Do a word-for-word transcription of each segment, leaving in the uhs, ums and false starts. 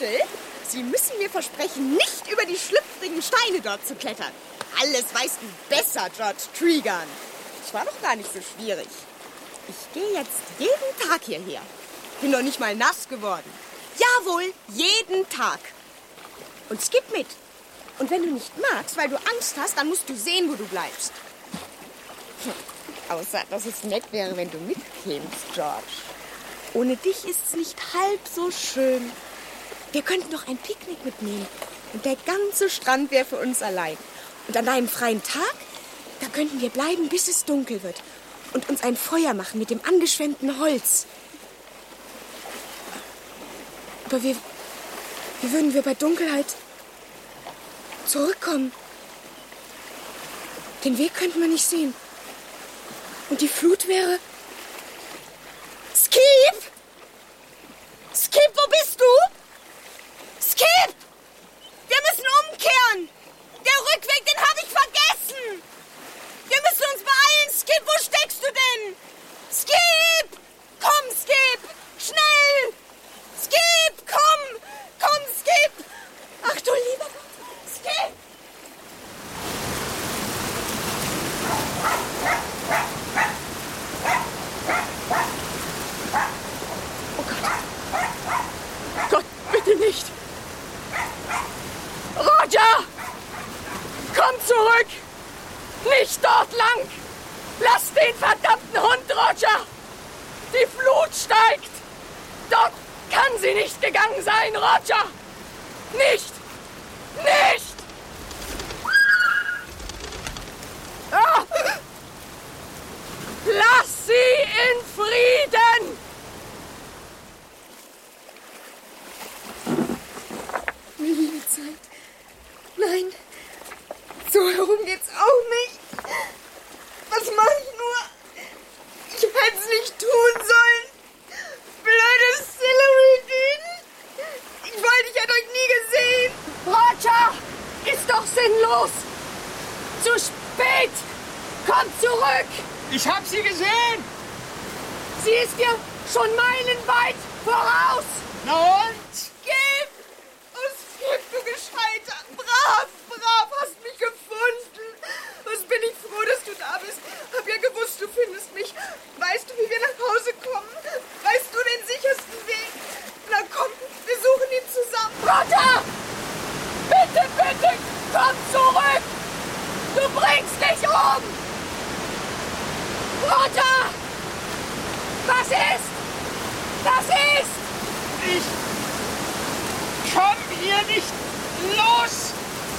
Onkel, Sie müssen mir versprechen, nicht über die schlüpfrigen Steine dort zu klettern. Alles weißt du besser, George Tregarn. Ich war doch gar nicht so schwierig. Ich gehe jetzt jeden Tag hierher. Bin doch nicht mal nass geworden. Jawohl, jeden Tag. Und Skip mit. Und wenn du nicht magst, weil du Angst hast, dann musst du sehen, wo du bleibst. Hm. Außer, dass es nett wäre, wenn du mitkämst, George. Ohne dich ist es nicht halb so schön. Wir könnten doch ein Picknick mitnehmen. Und der ganze Strand wäre für uns allein. Und an einem freien Tag, da könnten wir bleiben, bis es dunkel wird. Und uns ein Feuer machen mit dem angeschwemmten Holz. Aber wie, wie würden wir bei Dunkelheit zurückkommen? Den Weg könnten wir nicht sehen. Und die Flut wäre... Skip! Skip, wo bist du? Skip! Wir müssen umkehren! Der Rückweg, den habe ich vergessen! Wir müssen uns beeilen! Skip, wo steckst du denn? Skip! Komm, Skip! Schnell! Skip, komm! Komm, Skip! Ach du lieber Gott! Skip! Oh Gott! Gott, bitte nicht! Roger! Komm zurück! Nicht dort lang! Lass den verdammten Hund, Roger! Die Flut steigt! Dort kann sie nicht gegangen sein, Roger! Nicht! Nicht! Ah! Lass sie in Frieden! Liebe Zeit. Nein, so herum geht's auch nicht. Was mache ich nur? Ich hätte es nicht tun sollen. Blödes Celerity. Ich wollte, ich hätte euch nie gesehen. Roger! Ist doch sinnlos! Zu spät! Komm zurück! Ich hab sie gesehen! Sie ist dir schon meilenweit voraus! Na und? Skip! Oh, Skip, du Gescheiter! Brav, brav, hast mich gefunden! Was bin ich froh, dass du da bist. Hab ja gewusst, du findest mich. Weißt du, wie wir nach Hause kommen? Weißt du den sichersten Weg? Na komm, wir suchen ihn zusammen. Roger! Bitte, bitte, komm zurück! Du bringst dich um! Roger! Was ist? Was ist? Ich komm hier nicht los!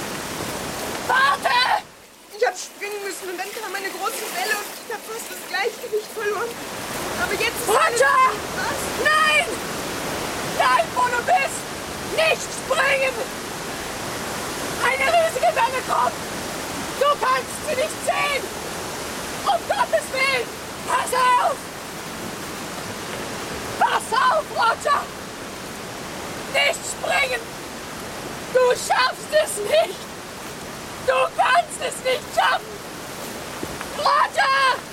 Warte! Ich hab springen müssen und dann kam eine große Welle und ich hab fast das Gleichgewicht verloren. Aber jetzt ist alles... Roger! Was? Nein! Bleib, wo du bist! Nicht springen! Eine riesige Welle kommt! Du kannst sie nicht sehen! Um Gottes Willen! Pass auf! Pass auf, Roger! Nicht springen! Du schaffst es nicht! Du kannst es nicht schaffen! Roger!